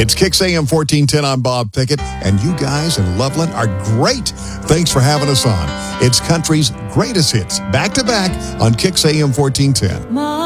It's Kix AM 1410. I'm Bob Pickett, and you guys in Loveland are great. Thanks for having us on. It's country's greatest hits, back to back on Kix AM 1410.